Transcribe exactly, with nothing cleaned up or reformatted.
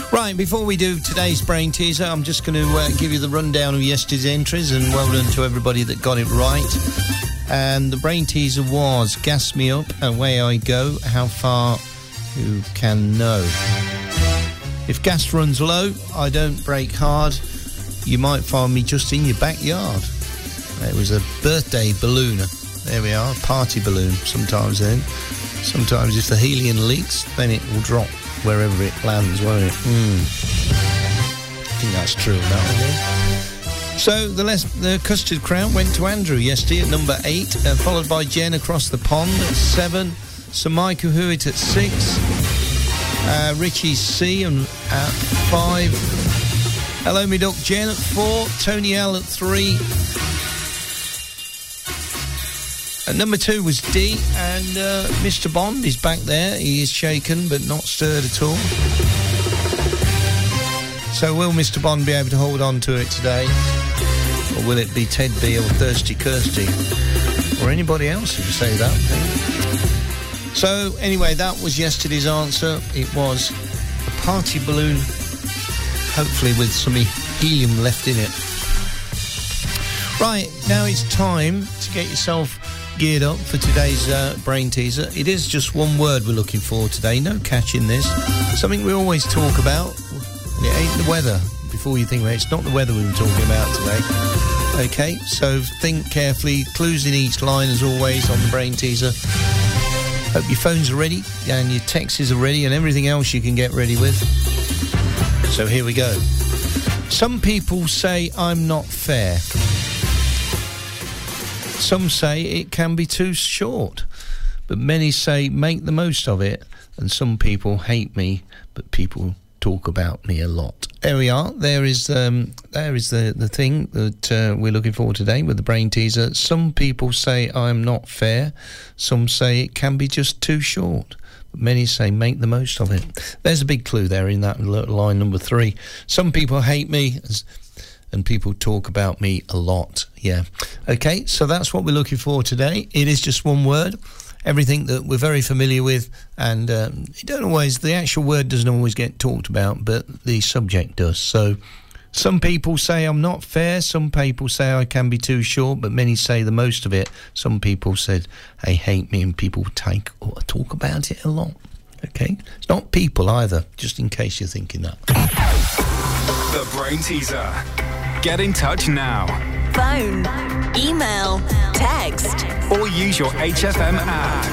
Right, before we do today's brain teaser, I'm just going to uh, give you the rundown of yesterday's entries, and well done to everybody that got it right. And the brain teaser was Gas Me Up, Away I Go, How Far You Can Know. If gas runs low, I don't brake hard, you might find me just in your backyard. It was a birthday ballooner. There we are, party balloon sometimes then. Sometimes if the helium leaks, then it will drop wherever it lands, won't it? Mm. I think that's true, that one. So the, les- the custard crown went to Andrew yesterday at number eight, uh, followed by Jen across the pond at seven, Sir Michael Hewitt at six, uh, Richie C and at five, Hello Me Duck Jen at four, Tony L at three. At number two was D, and uh, Mister Bond is back there. He is shaken but not stirred at all. So will Mister Bond be able to hold on to it today? Or will it be Ted B or Thirsty Kirsty? Or anybody else who would say that? So anyway, that was yesterday's answer. It was a party balloon, hopefully with some helium left in it. Right, now it's time to get yourself geared up for today's uh, brain teaser. It is just one word we're looking for today. No catch in this. Something we always talk about. It ain't the weather. Before you think about it, it's not the weather we were talking about today. Okay, so think carefully. Clues in each line as always on the brain teaser. Hope your phones are ready and your texts are ready and everything else you can get ready with. So here we go. Some people say I'm not fair. Some say it can be too short, but many say make the most of it, and some people hate me, but people talk about me a lot. There we are. There is um, there is the, the thing that uh, we're looking for today with the brain teaser. Some people say I'm not fair. Some say it can be just too short, but many say make the most of it. There's a big clue there in that line number three. Some people hate me, and people talk about me a lot. Yeah. Okay, so that's what we're looking for today. It is just one word. Everything that we're very familiar with, and um, it don't always, the actual word doesn't always get talked about, but the subject does. So some people say I'm not fair. Some people say I can be too short, but many say the most of it. Some people said they hate me, and people take or talk about it a lot. Okay, it's not people either, just in case you're thinking that. The Brain Teaser. Get in touch now. Phone, email, text, or use your H F M app.